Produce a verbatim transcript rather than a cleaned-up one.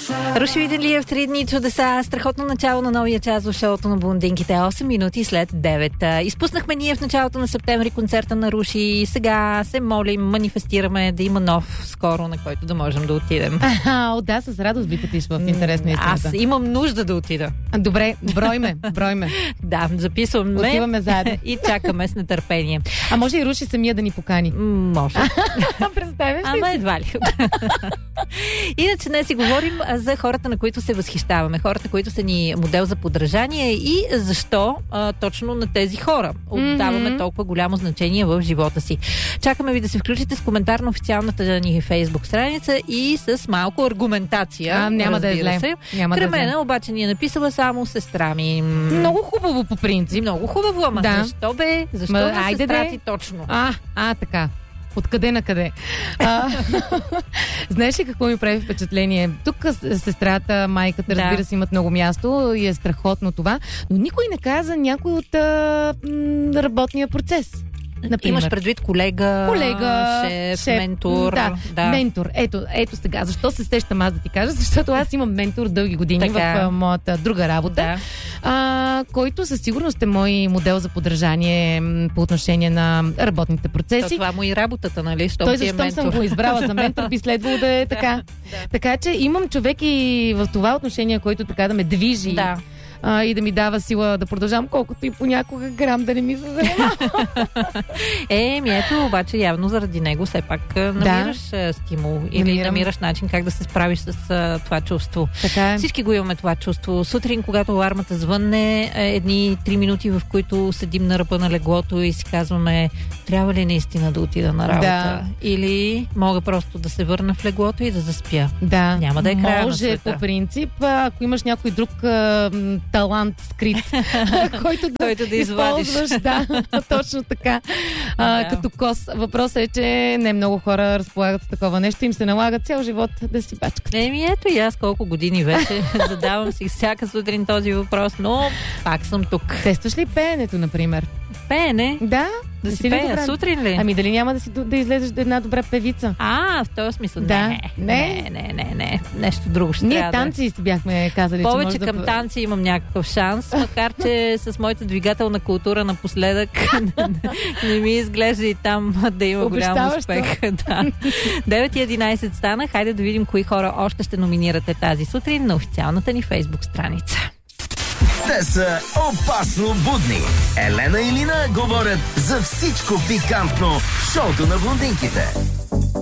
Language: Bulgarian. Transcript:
Руши Виделиев, три дни чудеса, страхотно начало на новия час в шоуто на блондинките, осем минути след девет. Изпуснахме ние в началото на септември концерта на Руши и сега се молим, манифестираме да има нов скоро, на който да можем да отидем. А, да, с радост би потиш в интерес на истината. Аз имам нужда да отида. Добре, бройме, бройме. Да, записваме. Отиваме заедно. И чакаме с нетърпение. А може и Руши самия да ни покани? Може. Представяш ли? Ама едва ли. Иначе днес си говорим за хората, на които се възхищаваме. Хората, които са ни модел за подражание и защо а, точно на тези хора отдаваме mm-hmm. толкова голямо значение в живота си. Чакаме ви да се включите с коментар на официалната ни фейсбук страница и с малко аргументация. А, няма да е зле. Няма Кремена да е обаче ни е написала само сестра ми. Много хубаво по принцип. Много хубаво, ама да. Защо бе? Защо Ма, на сестра де. ти точно? А, а, така. Откъде на къде? А, знаеш ли какво ми прави впечатление? Тук сестрата, майката, разбира да. се, имат много място и е страхотно това, но никой не каза някой от а, м, работния процес. Например. Имаш предвид колега, колега шеф, шеф ментор. Да, да, ментор. Ето, ето сега. Защо се сещам аз да ти кажа? Защото аз имам ментор дълги години така. в а, моята друга работа, да. а, който със сигурност е мой модел за подражание м, по отношение на работните процеси. То, това му и работата, нали? Щом Той е защо съм го избрала за ментор, би следвало да е така. Да. Така че имам човек и в това отношение, който така да ме движи. Да. А, и да ми дава сила да продължавам, колкото и понякога грам да не ми се занимава. Е, ми ето, обаче явно заради него все пак намираш да. стимул или Намирам. намираш начин как да се справиш с а, това чувство. Така е. Всички го имаме това чувство. Сутрин, когато алармата звънне, едни три минути, в които седим на ръба на леглото и си казваме, трябва ли наистина да отида на работа? Да. Или мога просто да се върна в леглото и да заспя. Да. Няма да е края на света. Може по принцип, ако имаш някой друг а, талант скрит, който да, който да извадиш. Да, точно така. А, да. Като кос. Въпросът е, че не много хора разполагат с такова нещо. Им се налага цял живот да си бачкат. Еми ето и аз колко години вече задавам си всяка сутрин този въпрос, но пак съм тук. Тестваш ли пеенето, например? Пеене? Да. Да, да си пея добра... сутрин ли? Ами дали няма да, си, да излезеш една добра певица? А, в този смисъл. Да. Не, не, не, не, не. Нещо друго ще Ние трябва. Ние танци си бяхме казали, повече че може към да... танци имам някакъв шанс, макар че с моята двигателна култура напоследък не ми изглежда и там да има голям успех. Да. девет и единайсет стана. Хайде да видим кои хора още ще номинирате тази сутрин на официалната ни фейсбук страница. Те са опасно будни. Елена и Лина говорят за всичко пикантно в шоуто на блондинките.